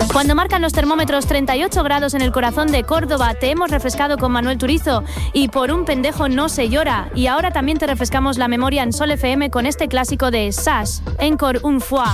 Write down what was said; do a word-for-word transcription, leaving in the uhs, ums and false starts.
Cuando marcan los termómetros treinta y ocho grados en el corazón de Córdoba, te hemos refrescado con Manuel Turizo y Por un pendejo no se llora. Y ahora también te refrescamos la memoria en Sol F M con este clásico de Sash, Encore une fois.